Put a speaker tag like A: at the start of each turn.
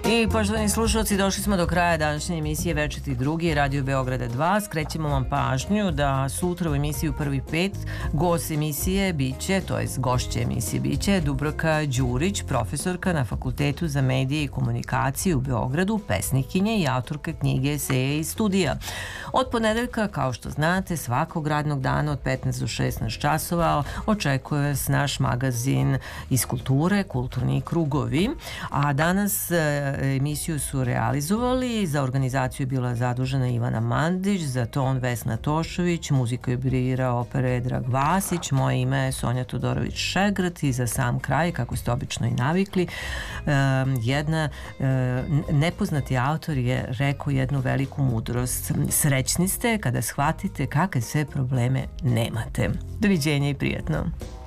A: I poštovani slušalci, došli smo do kraja današnje emisije Večiti drugi, Radio Beograda 2. Skrećemo vam pažnju da sutra u emisiju Prvi pet gost emisije biće, to jest gošće emisije biće Dubravka Đurić, profesorka na Fakultetu za medije i komunikaciju u Beogradu, pesnikinje i autorka knjige Eseje iz studija. Od ponedeljka, kao što znate, svakog radnog dana od 15 do 16 časova očekuje vas naš magazin iz kulture, Kulturni krugovi, a danas emisiju su realizovali, za organizaciju je bila zadužena Ivana Mandić, za ton Vesna Tošović, muziku je birao Predrag Vasić, moje ime je Sonja Todorović-Šegrt i za sam kraj, kako ste obično i navikli, jedna nepoznati autor je rekao jednu veliku mudrost: srećni ste kada shvatite kakve sve probleme nemate. Doviđenja i prijatno.